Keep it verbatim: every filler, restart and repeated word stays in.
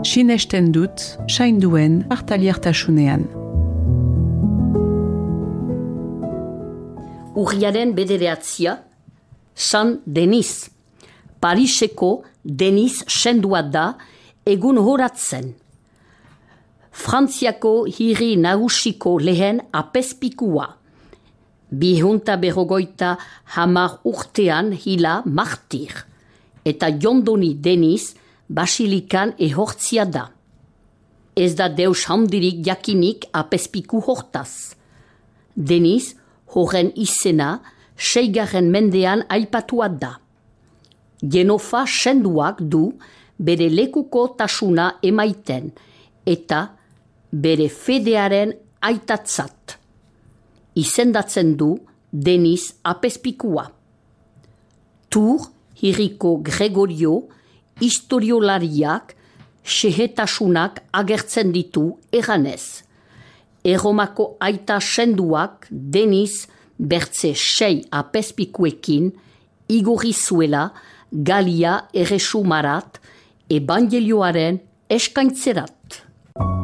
sinesten dut sainduen partaliertasunean. Urriaren bedereatzia, San Denis. Pariseko Denis sendua da egun horatzen. Frantziako hiri nagusiko lehen apezpikua. Bihunta berrogoita hamar urtean hila martir. Eta Jondoni Denis basilikan ehortzia da. Ez da deus handirik jakinik apezpiku hortaz. Denis horren izena seigarren mendean aipatua da. Genofa senduak du bere lekuko tasuna emaiten eta bere fedearen aitatzat. Izendatzen du Denis apezpikua. Tur hiriko Gregorio historiolariak sehetasunak agertzen ditu eganez. Erromako aita senduak Denis bertze sei apezpikuekin igorri zuela Galia erresumarat ebangelioaren eskaintzerat.